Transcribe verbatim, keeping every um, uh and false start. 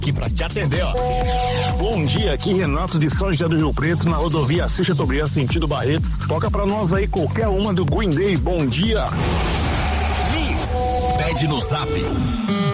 aqui pra te atender, ó. Bom dia, aqui Renato de São José do Rio Preto, na rodovia Assis Chateaubriand, sentido Barretos. Toca pra nós aí qualquer uma do Green Day. Bom dia. Mix, pede no zap